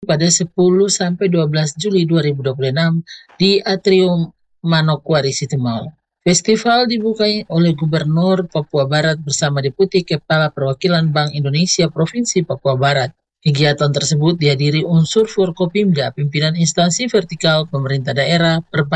pada 10-12 Juli 2026 di Atrium Manokwari City Mall. Festival dibuka oleh Gubernur Papua Barat bersama Deputi Kepala Perwakilan Bank Indonesia Provinsi Papua Barat. Kegiatan tersebut dihadiri unsur Forkopimda, pimpinan instansi vertikal pemerintah daerah, perbankan,